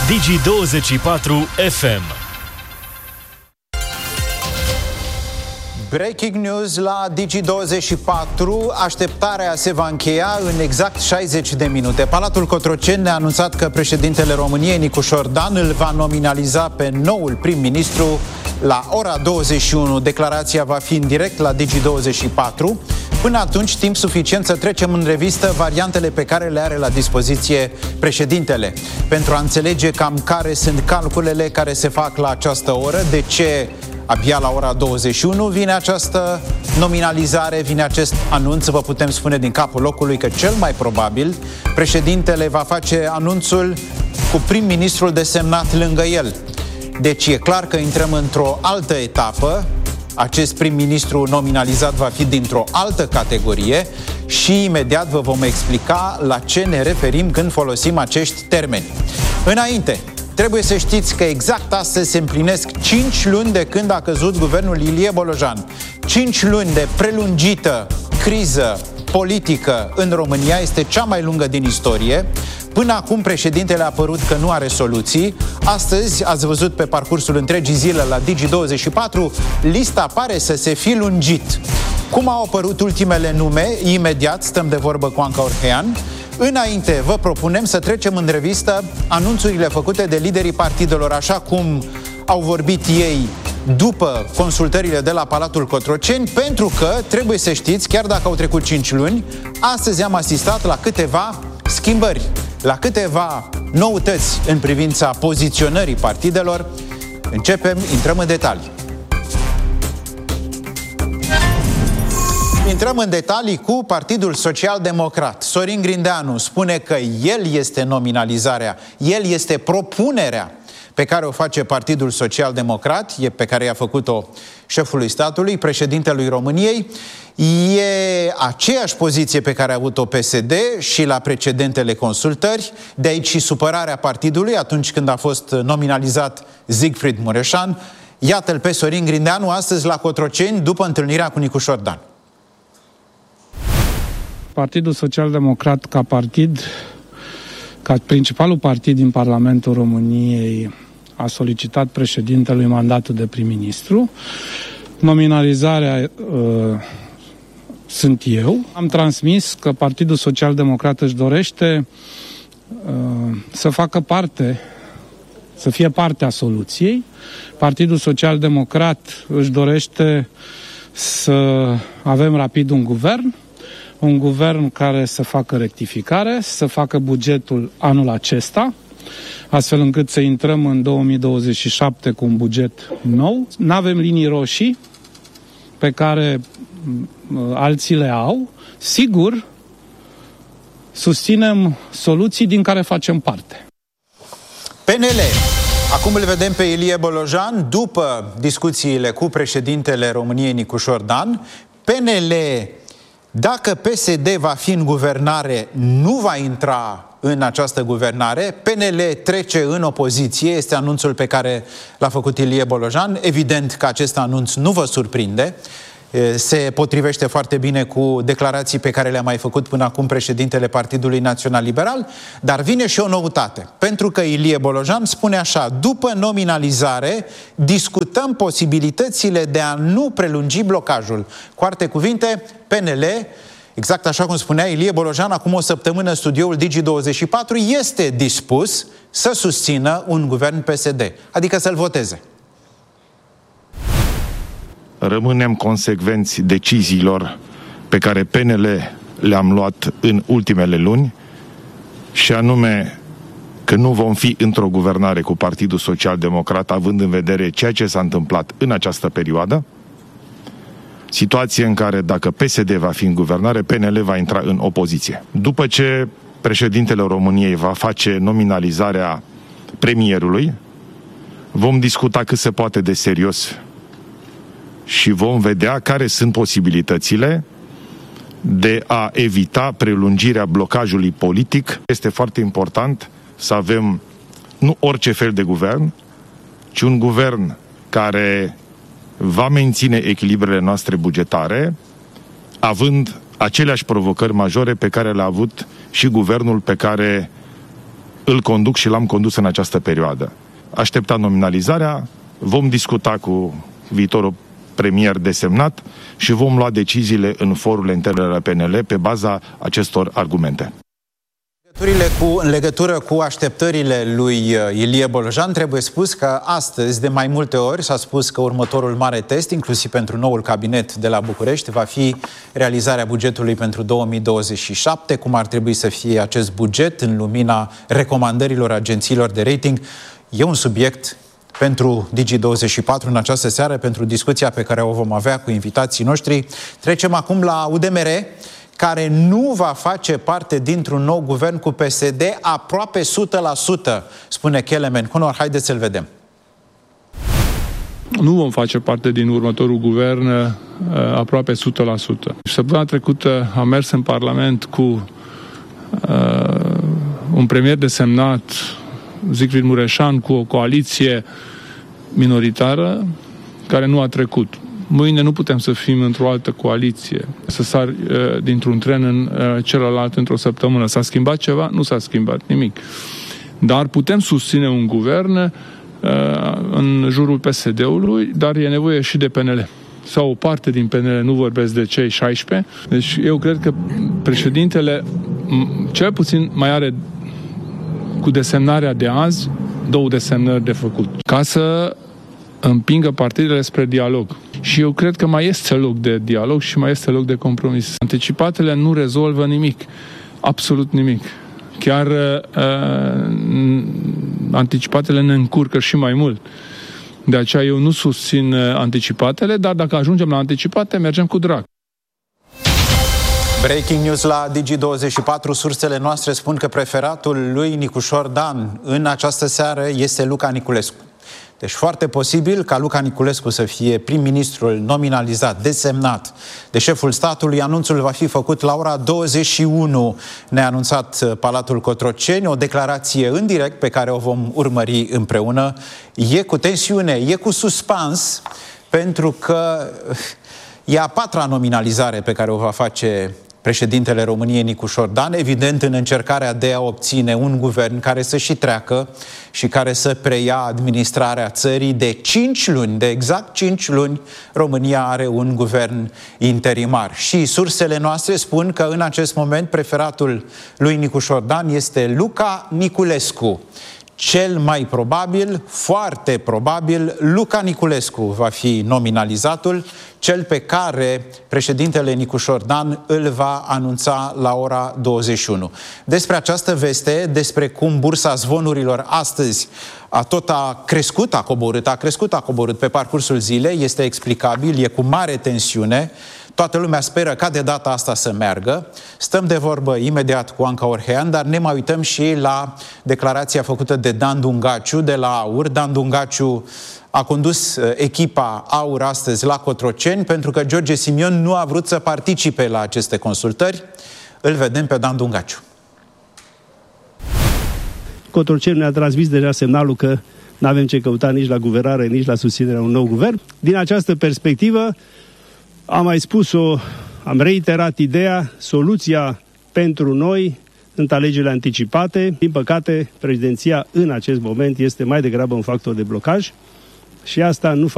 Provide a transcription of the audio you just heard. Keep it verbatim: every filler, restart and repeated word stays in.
Digi douăzeci și patru F M. Breaking news la Digi douăzeci și patru. Așteptarea se va încheia în exact șaizeci de minute. Palatul Cotroceni ne-a anunțat că președintele României, Nicușor Dan, îl va nominaliza pe noul prim-ministru la ora douăzeci și unu. Declarația va fi în direct la Digi douăzeci și patru. Până atunci, timp suficient să trecem în revistă variantele pe care le are la dispoziție președintele, pentru a înțelege cam care sunt calculele care se fac la această oră, de ce abia la ora douăzeci și unu vine această nominalizare, vine acest anunț. Vă putem spune din capul locului că cel mai probabil președintele va face anunțul cu prim-ministrul desemnat lângă el. Deci e clar că intrăm într-o altă etapă. Acest prim-ministru nominalizat va fi dintr-o altă categorie și imediat vă vom explica la ce ne referim când folosim acești termeni. Înainte, trebuie să știți că exact astăzi se împlinesc cinci luni de când a căzut guvernul Ilie Bolojan. cinci luni de prelungită criză politică în România, este cea mai lungă din istorie. Până acum președintele a părut că nu are soluții. Astăzi, ați văzut pe parcursul întregii zile la Digi douăzeci și patru, lista pare să se fi lungit. Cum au apărut ultimele nume? Imediat stăm de vorbă cu Anca Orhean. Înainte, vă propunem să trecem în revistă anunțurile făcute de liderii partidelor, așa cum au vorbit ei după consultările de la Palatul Cotroceni, pentru că, trebuie să știți, chiar dacă au trecut cinci luni, astăzi am asistat la câteva schimbări, la câteva noutăți în privința poziționării partidelor. Începem, intrăm în detalii. Intrăm în detalii cu Partidul Social-Democrat. Sorin Grindeanu spune că el este nominalizarea, el este propunerea pe care o face Partidul Social-Democrat, e pe care i-a făcut-o șefului statului, președintelui României. E aceeași poziție pe care a avut-o P S D și la precedentele consultări, de aici și supărarea partidului atunci când a fost nominalizat Siegfried Mureșan. Iată-l pe Sorin Grindeanu astăzi la Cotroceni, după întâlnirea cu Nicușor Dan. Partidul Social-Democrat ca partid, ca principalul partid din Parlamentul României, a solicitat președintelui mandatul de prim-ministru. Nominalizarea uh, sunt eu. Am transmis că Partidul Social-Democrat își dorește uh, să facă parte, să fie parte a soluției. Partidul Social-Democrat își dorește să avem rapid un guvern, un guvern care să facă rectificare, să facă bugetul anul acesta, astfel încât să intrăm în două mii douăzeci și șapte cu un buget nou. N-avem linii roșii pe care alții le au. Sigur, susținem soluții din care facem parte. P N L. Acum îl vedem pe Ilie Bolojan după discuțiile cu președintele României, Nicușor Dan. P N L, dacă P S D va fi în guvernare, nu va intra în această guvernare. P N L trece în opoziție, este anunțul pe care l-a făcut Ilie Bolojan. Evident că acest anunț nu vă surprinde. Se potrivește foarte bine cu declarații pe care le-a mai făcut până acum președintele Partidului Național Liberal, dar vine și o noutate, pentru că Ilie Bolojan spune așa: după nominalizare discutăm posibilitățile de a nu prelungi blocajul. Cu alte cuvinte, P N L, exact așa cum spunea Ilie Bolojan acum o săptămână în studioul Digi douăzeci și patru, este dispus să susțină un guvern P S D, adică să-l voteze. Rămânem consecvenți deciziilor pe care P N L le-am luat în ultimele luni, și anume că nu vom fi într-o guvernare cu Partidul Social-Democrat, având în vedere ceea ce s-a întâmplat în această perioadă, situație în care, dacă P S D va fi în guvernare, P N L va intra în opoziție. După ce președintele României va face nominalizarea premierului, vom discuta cât se poate de serios și vom vedea care sunt posibilitățile de a evita prelungirea blocajului politic. Este foarte important să avem nu orice fel de guvern, ci un guvern care va menține echilibrele noastre bugetare, având aceleași provocări majore pe care le-a avut și guvernul pe care îl conduc și l-am condus în această perioadă. Așteptam nominalizarea, vom discuta cu viitorul premier desemnat și vom lua deciziile în forurile interne la P N L pe baza acestor argumente. Cu, în legătură cu așteptările lui Ilie Bolojan, trebuie spus că astăzi, de mai multe ori, s-a spus că următorul mare test, inclusiv pentru noul cabinet de la București, va fi realizarea bugetului pentru două mii douăzeci și șapte, cum ar trebui să fie acest buget în lumina recomandărilor agențiilor de rating. E un subiect pentru Digi douăzeci și patru în această seară, pentru discuția pe care o vom avea cu invitații noștri. Trecem acum la U D M R, care nu va face parte dintr-un nou guvern cu P S D aproape o sută la sută, spune Kelemen Cunor. Haideți să-l vedem. Nu vom face parte din următorul guvern uh, aproape o sută la sută. Săptămâna trecută am mers în Parlament cu uh, un premier desemnat, Zicfrid Mureșan, cu o coaliție minoritară care nu a trecut. Mâine nu putem să fim într-o altă coaliție, să sar uh, dintr-un tren în uh, celălalt într-o săptămână. S-a schimbat ceva? Nu s-a schimbat nimic. Dar putem susține un guvern uh, în jurul P S D-ului, dar e nevoie și de P N L. Sau o parte din P N L, nu vorbesc de cei șaisprezece. Deci eu cred că președintele cel puțin mai are, cu desemnarea de azi, două desemnări de făcut. Ca să împingă partidele spre dialog. Și eu cred că mai este loc de dialog și mai este loc de compromis. Anticipatele nu rezolvă nimic. Absolut nimic. Chiar uh, anticipatele ne încurcă și mai mult. De aceea eu nu susțin anticipatele, dar dacă ajungem la anticipate, mergem cu drag. Breaking news la Digi douăzeci și patru. Sursele noastre spun că preferatul lui Nicușor Dan în această seară este Luca Niculescu. Deci foarte posibil ca Luca Niculescu să fie prim-ministrul nominalizat, desemnat de șeful statului. Anunțul va fi făcut la ora douăzeci și unu, ne-a anunțat Palatul Cotroceni, o declarație în direct pe care o vom urmări împreună. E cu tensiune, e cu suspans, pentru că e a patra nominalizare pe care o va face președintele României Nicușor Dan, evident în încercarea de a obține un guvern care să și treacă și care să preia administrarea țării de cinci luni, de exact cinci luni, România are un guvern interimar. Și sursele noastre spun că în acest moment preferatul lui Nicușor Dan este Luca Niculescu. Cel mai probabil, foarte probabil, Luca Niculescu va fi nominalizatul, cel pe care președintele Nicușor Dan îl va anunța la ora douăzeci și unu. Despre această veste, despre cum bursa zvonurilor astăzi a tot a crescut, a coborât, a crescut, a coborât pe parcursul zilei, este explicabil, e cu mare tensiune. Toată lumea speră ca de data asta să meargă. Stăm de vorbă imediat cu Anca Orhean, dar ne mai uităm și la declarația făcută de Dan Dungaciu de la AUR. Dan Dungaciu a condus echipa AUR astăzi la Cotroceni pentru că George Simion nu a vrut să participe la aceste consultări. Îl vedem pe Dan Dungaciu. Cotroceni ne-a transmis deja semnalul că nu avem ce căuta nici la guvernare, nici la susținerea unui nou guvern. Din această perspectivă, am mai spus-o, am reiterat ideea, soluția pentru noi sunt alegerile anticipate. Din păcate, președinția în acest moment este mai degrabă un factor de blocaj și asta nu face